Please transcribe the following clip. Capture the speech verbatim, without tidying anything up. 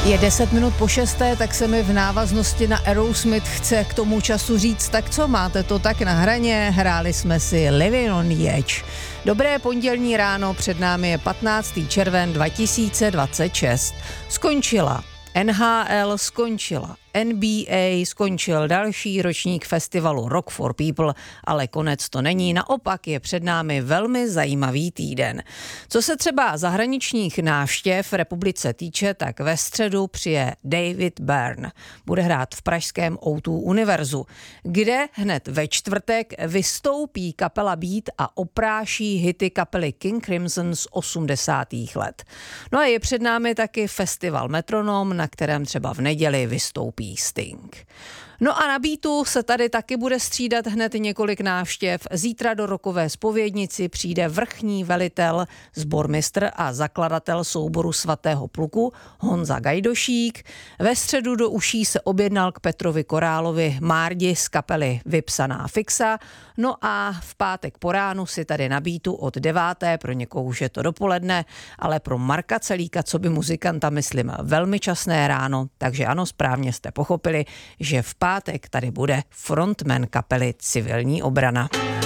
Je deset minut po šesté, tak se mi v návaznosti na Aerosmith chce k tomu času říct, tak co, máte to tak na hraně, hráli jsme si Living on the Edge. Dobré pondělní ráno, před námi je patnáctého června dva tisíce dvacet šest. Skončila N H L, skončila N B A, skončil další ročník festivalu Rock for People, ale konec to není, naopak je před námi velmi zajímavý týden. Co se třeba zahraničních návštěv v republice týče, tak ve středu přijede David Byrne. Bude hrát v pražském O dva Univerzu, kde hned ve čtvrtek vystoupí kapela Beat a opráší hity kapely King Crimson z osmdesátých let. No a je před námi taky festival Metronom, na kterém třeba v neděli vystoupí Sting. No a na Beatu se tady taky bude střídat hned několik návštěv. Zítra do Rockové zpovědnici přijde vrchní velitel, sbormistr a zakladatel souboru Svatého pluku Honza Gajdošík. Ve středu do uší se objednal k Petrovi Korálovi Márdi z kapely Vypsaná fixa. No a v pátek po ránu si tady na Beatu od deváté, pro někoho už je to dopoledne, ale pro Marka Celíka, co by muzikanta, myslím, velmi časné ráno, takže ano, správně jste pochopili, že v pátek tady bude frontman kapely Civilní obrana.